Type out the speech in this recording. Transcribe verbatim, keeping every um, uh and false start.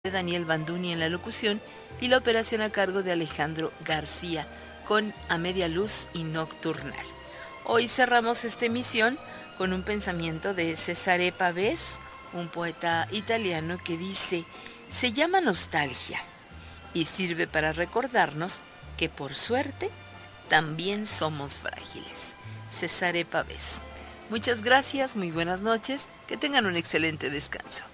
de Daniel Banduni en la locución y la operación a cargo de Alejandro García con A Media Luz y Nocturnal. Hoy cerramos esta emisión con un pensamiento de Cesare Pavese, un poeta italiano que dice: se llama nostalgia y sirve para recordarnos que por suerte también somos frágiles. Cesare Pavese. Muchas gracias, muy buenas noches, que tengan un excelente descanso.